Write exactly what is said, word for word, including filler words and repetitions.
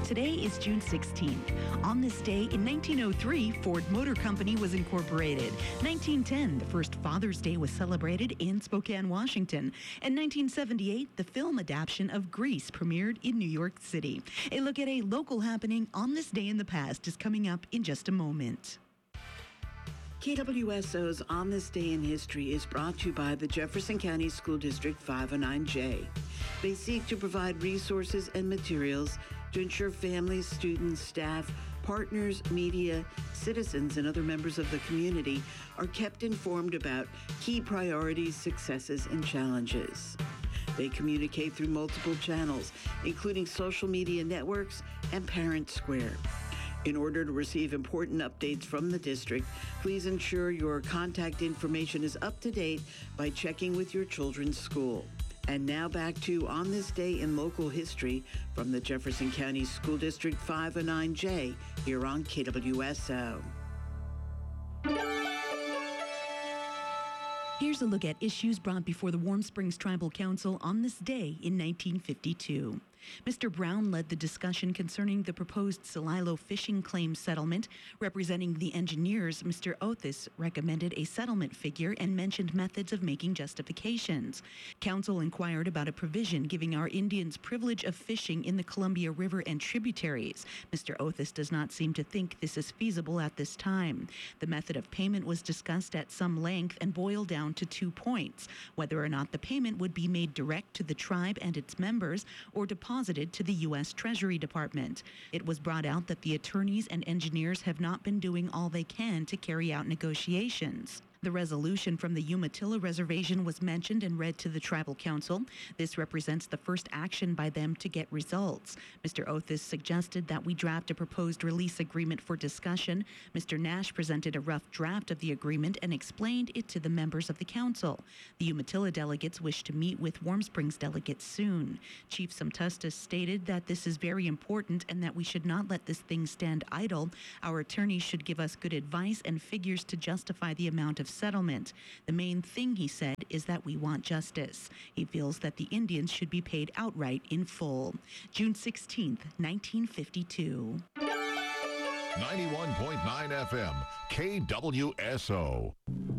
Today is June sixteenth. On this day, in nineteen oh three, Ford Motor Company was incorporated. nineteen ten, the first Father's Day was celebrated in Spokane, Washington. And nineteen seventy-eight, the film adaptation of Grease premiered in New York City. A look at a local happening on this day in the past is coming up in just a moment. K W S O's On This Day in History is brought to you by the Jefferson County School District five oh nine J. They seek to provide resources and materials to ensure families, students, staff, partners, media, citizens, and other members of the community are kept informed about key priorities, successes, and challenges. They communicate through multiple channels, including social media networks and Parent Square. In order to receive important updates from the district, please ensure your contact information is up to date by checking with your children's school. And now back to On This Day in Local History from the Jefferson County School District five oh nine J here on K W S O. Here's a look at issues brought before the Warm Springs Tribal Council on this day in nineteen fifty-two. Mister Brown led the discussion concerning the proposed Celilo fishing claim settlement. Representing the engineers, Mister Othis recommended a settlement figure and mentioned methods of making justifications. Council inquired about a provision giving our Indians privilege of fishing in the Columbia River and tributaries. Mister Othis does not seem to think this is feasible at this time. The method of payment was discussed at some length and boiled down to two points: whether or not the payment would be made direct to the tribe and its members or deposited to the U S Treasury Department. It was brought out that the attorneys and engineers have not been doing all they can to carry out negotiations. The resolution from the Umatilla Reservation was mentioned and read to the Tribal Council. This represents the first action by them to get results. Mister Othis suggested that we draft a proposed release agreement for discussion. Mister Nash presented a rough draft of the agreement and explained it to the members of the council. The Umatilla delegates wish to meet with Warm Springs delegates soon. Chief Sumtustus stated that this is very important and that we should not let this thing stand idle. Our attorneys should give us good advice and figures to justify the amount of settlement. The main thing, he said, is that we want justice. He feels that the Indians should be paid outright in full. June sixteenth, nineteen fifty-two. ninety-one point nine F M, K W S O.